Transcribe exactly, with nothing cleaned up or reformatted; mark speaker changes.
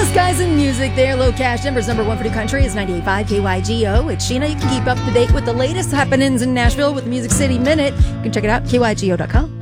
Speaker 1: Just Guys in Music there. Low Cash, Denver's number one for the country is ninety-eight point five K Y G O. It's Sheena. You can keep up to date with the latest happenings in Nashville with the Music City Minute. You can check it out, K Y G O dot com.